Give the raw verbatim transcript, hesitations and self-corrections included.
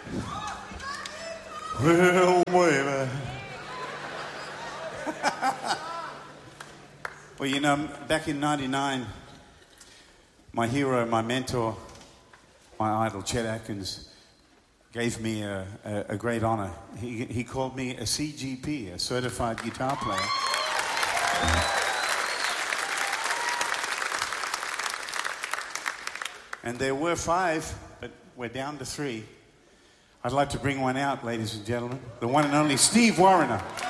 Well, baby. Well, you know, back in ninety-nine, my hero, my mentor, my idol, Chet Atkins, gave me a, a, a great honor. He, he called me a C G P, a certified guitar player. And there were five, but we're down to three. I'd like to bring one out, ladies and gentlemen. The one and only Steve Wariner.